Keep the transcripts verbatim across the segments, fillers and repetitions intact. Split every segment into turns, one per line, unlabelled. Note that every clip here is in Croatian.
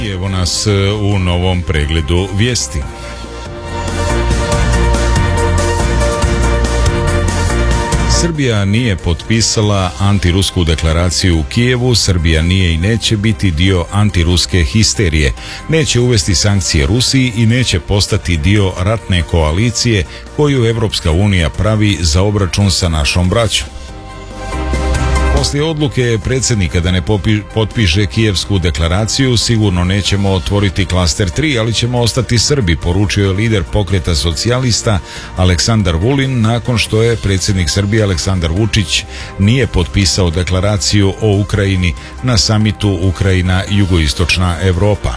Evo nas u novom pregledu vijesti. Srbija nije potpisala antirusku deklaraciju u Kijevu, Srbija nije i neće biti dio antiruske histerije, neće uvesti sankcije Rusiji i neće postati dio ratne koalicije koju Evropska unija pravi za obračun sa našom braćom. Poslije odluke predsjednika da ne popi, potpiše Kijevsku deklaraciju, sigurno nećemo otvoriti klaster tri, ali ćemo ostati Srbi, poručio je lider pokreta socijalista Aleksandar Vulin nakon što je predsjednik Srbije Aleksandar Vučić nije potpisao deklaraciju o Ukrajini na samitu Ukrajina-Jugoistočna Europa.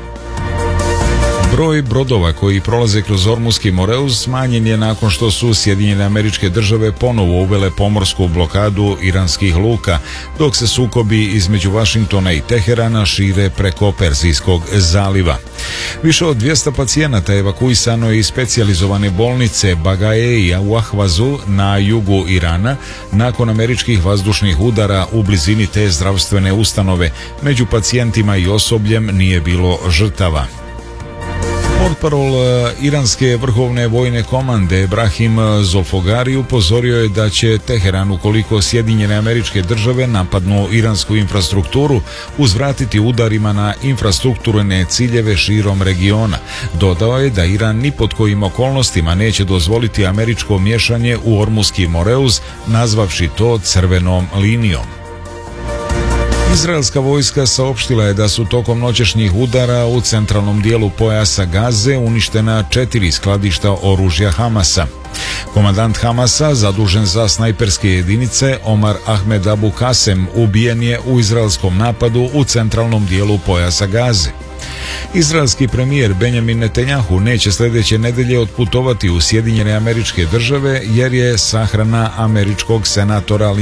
Broj brodova koji prolaze kroz Ormuski Moreuz smanjen je nakon što su Sjedinjene Američke Države ponovo uvele pomorsku blokadu iranskih luka, dok se sukobi između Vašingtona i Teherana šire preko Perzijskog zaliva. Više od dvjesto pacijenata evakuisano je iz specijalizovane bolnice Bagaeia u Ahvazu na jugu Irana nakon američkih vazdušnih udara u blizini te zdravstvene ustanove. Među pacijentima i osobljem nije bilo žrtava. Portparol iranske vrhovne vojne komande Ebrahim Zolfogari upozorio je da će Teheran, ukoliko Sjedinjene Američke Države napadnu iransku infrastrukturu, uzvratiti udarima na infrastrukturne ciljeve širom regiona. Dodao je da Iran ni pod kojim okolnostima neće dozvoliti američko miješanje u Ormuski Moreuz, nazvavši to crvenom linijom. Izraelska vojska saopštila je da su tokom noćešnjih udara u centralnom dijelu pojasa Gaze uništena četiri skladišta oružja Hamasa. Komandant Hamasa, zadužen za snajperske jedinice, Omar Ahmed Abu Kasem, ubijen je u izraelskom napadu u centralnom dijelu pojasa Gaze. Izraelski premijer Benjamin Netanjahu neće sljedeće nedelje otputovati u Sjedinjene Američke Države jer je sahrana američkog senatora